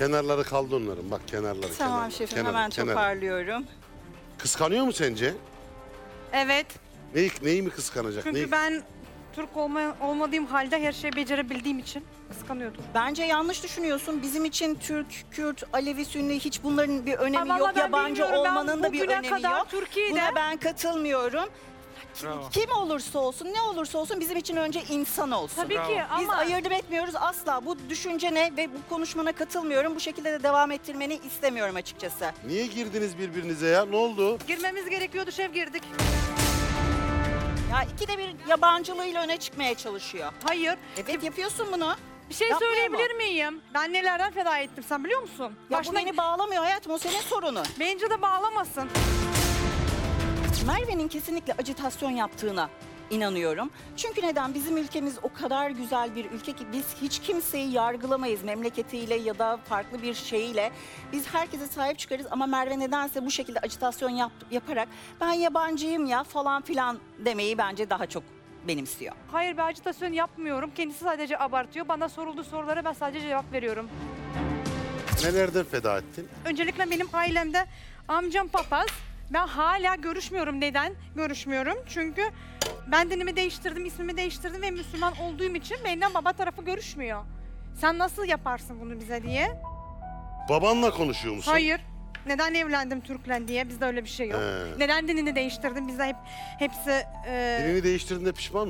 Kenarları kaldı onların. Bak kenarları. Tamam kenarları, şefim kenarı, hemen kenarı. toparlıyorum. Kıskanıyor mu sence? Evet. Neyi mi kıskanacak? Çünkü ben Türk olmadığım halde her şeyi becerebildiğim için kıskanıyordum. Bence yanlış düşünüyorsun. Bizim için Türk, Kürt, Alevi, Sünni hiç bunların bir önemi Ama yok. ben Yabancı bilmiyorum, ben olmanın da bir bugüne önemi kadar yok. Türkiye'de- Buna ben katılmıyorum. Bravo. Kim olursa olsun, ne olursa olsun bizim için önce insan olsun. Tabii Bravo. ki Biz ama ayırdım etmiyoruz asla. Bu düşüncene ve bu konuşmana katılmıyorum. Bu şekilde de devam ettirmeni istemiyorum açıkçası. Niye girdiniz birbirinize ya? Ne oldu? girmemiz gerekiyordu, şef girdik. Ya ikide bir yabancılığıyla öne çıkmaya çalışıyor. Hayır. Evet yapıyorsun bunu. Bir şey Yapmıyor söyleyebilir miyim? Ben nelerden feda ettim sen biliyor musun? Ya Başına bu beni bağlamıyor hayatım, o senin sorunun. bence de bağlamasın. Merve'nin kesinlikle ajitasyon yaptığına inanıyorum. Çünkü neden? Bizim ülkemiz o kadar güzel bir ülke ki biz hiç kimseyi yargılamayız memleketiyle ya da farklı bir şeyle. Biz herkese sahip çıkarız ama Merve nedense bu şekilde ajitasyon yaparak ben yabancıyım ya falan filan demeyi bence daha çok benimsiyor. Hayır, ben ajitasyon yapmıyorum. Kendisi sadece abartıyor. Bana sorulduğu sorulara ben sadece cevap veriyorum. Nelerden feda ettin? Öncelikle benim ailemde amcam papaz. Ben hala görüşmüyorum. Neden görüşmüyorum? Çünkü ben dinimi değiştirdim, ismimi değiştirdim ve Müslüman olduğum için benden baba tarafı görüşmüyor. Sen nasıl yaparsın bunu bize diye? Babanla konuşuyor musun? Hayır. Neden evlendim Türk'le diye? Bizde öyle bir şey yok. He. Neden dinini değiştirdin? Bizde hepsi... Dilini değiştirdiğinde pişman